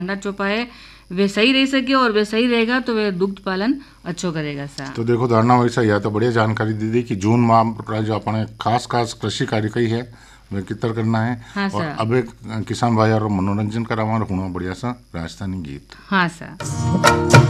अंडा चोपा है वे सही रह सके और वे सही रहेगा तो वे दुग्ध पालन अच्छो करेगा सा। तो देखो धारणा वैसा या तो बढ़िया जानकारी दी दी कि जून माह जो अपने खास कृषि कार्य कही है वे कितर करना है। हाँ और सर। अब एक किसान भाई और मनोरंजन करावा होना बढ़िया सा राजस्थानी गीत। हाँ सर।